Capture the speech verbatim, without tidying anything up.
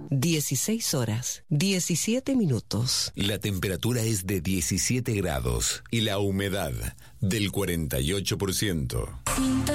dieciséis horas, diecisiete minutos. La temperatura es de diecisiete grados y la humedad del cuarenta y ocho por ciento.